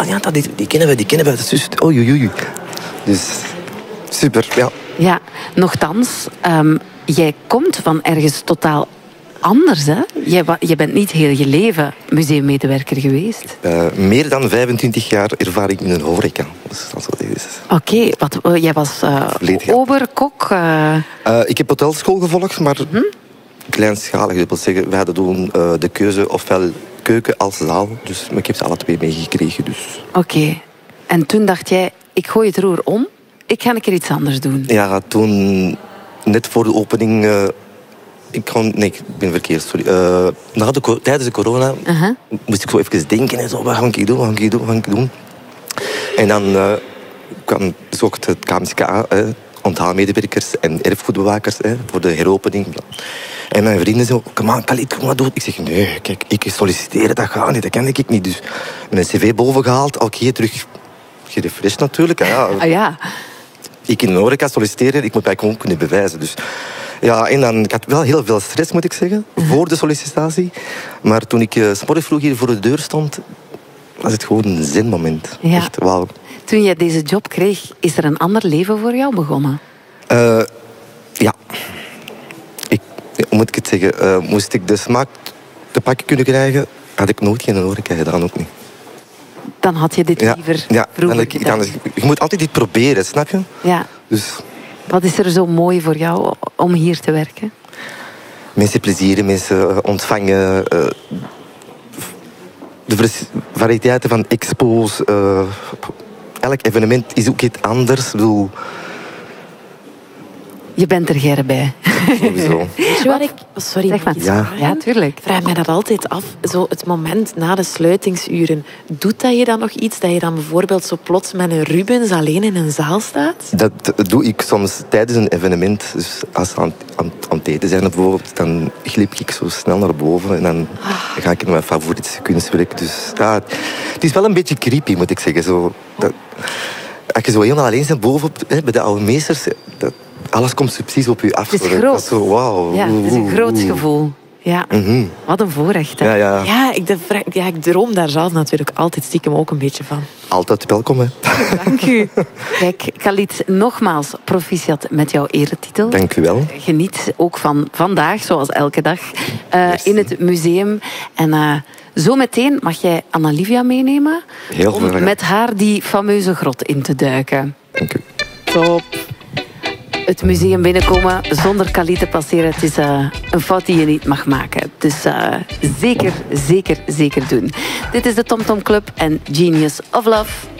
ja, die kennen we. Dat is juist, oei, oei. Dus, super, ja. Ja, nochtans, jij komt van ergens totaal anders, hè? Je bent niet heel je leven museummedewerker geweest. Meer dan 25 jaar ervaring in een horeca. Dus dat is... Oké, jij was oberkok? Ik heb hotelschool gevolgd, maar kleinschalig. Dat wil zeggen, wij hadden toen de keuze ofwel keuken als zaal. Dus, maar ik heb ze alle twee meegekregen. Dus. Oké. En toen dacht jij, ik gooi het roer om. Ik ga een keer iets anders doen. Ja, toen, net voor de opening... ik ben verkeerd, sorry. Tijdens de corona moest ik zo even denken. En zo, wat ga ik doen? En dan zocht het KMSK, onthaalmedewerkers en erfgoedbewakers voor de heropening. En mijn vrienden zo, kom aan, Khalid, kom maar doen. Ik zeg, nee, kijk, ik solliciteren, dat gaat niet, dat kan ik niet. Dus mijn cv boven gehaald, oké, terug gerefreshed natuurlijk. Ja. Ik in de horeca solliciteren, ik moet mij gewoon kunnen bewijzen. Dus ja, en dan, ik had wel heel veel stress, moet ik zeggen, voor de sollicitatie. Maar toen ik 's morgens vroeg hier voor de deur stond, was het gewoon een zinmoment. Ja. Echt, wauw. Toen je deze job kreeg, is er een ander leven voor jou begonnen? Ja. Hoe moet ik het zeggen? Moest ik de smaak te pakken kunnen krijgen, had ik nooit geen horeca gedaan, ook niet. Dan had je dit liever vroeger gedaan. Je moet altijd iets proberen, snap je? Ja. Dus, wat is er zo mooi voor jou om hier te werken? Mensen plezieren, mensen ontvangen. De variëteiten van expo's. Elk evenement is ook iets anders. Je bent er gerne bij. Sowieso. Weet je wat ik... Sorry, zeg maar. Ja, tuurlijk. Ik vraag mij dat altijd af. Zo het moment na de sluitingsuren. Doet dat je dan nog iets? Dat je dan bijvoorbeeld zo plots met een Rubens alleen in een zaal staat? Dat doe ik soms tijdens een evenement. Dus als ze aan het eten zijn bijvoorbeeld, dan glip ik zo snel naar boven. En dan ga ik naar mijn favoriete kunstwerk. Dus ja, het is wel een beetje creepy, moet ik zeggen. Zo, als je zo helemaal alleen bent boven bij de oude meesters... alles komt precies op je af. Het is groot. Dat is zo, wow. Ja, het is een groot gevoel. Ja, wat een voorrecht. Hè? Ja. Ik droom daar zelf natuurlijk altijd stiekem ook een beetje van. Altijd welkom, hè. Dank u. Kijk, Khalid, nogmaals proficiat met jouw eretitel. Dank u wel. Geniet ook van vandaag, zoals elke dag, in het museum. En zo meteen mag jij Anna-Livia meenemen om met haar die fameuze grot in te duiken. Dank u. Top. Het museum binnenkomen zonder Khalid te passeren, het is een fout die je niet mag maken. Dus zeker doen. Dit is de TomTom Club en Genius of Love.